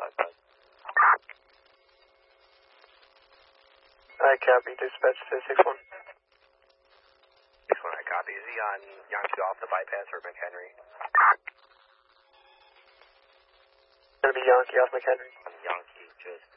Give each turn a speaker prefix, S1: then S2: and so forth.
S1: 5-5.
S2: I copy, dispatch to 6-1.
S1: 6-1, I copy. Is he on Yankee off the bypass or McHenry?
S2: Gonna be Yankee off McHenry.
S1: Yankee, just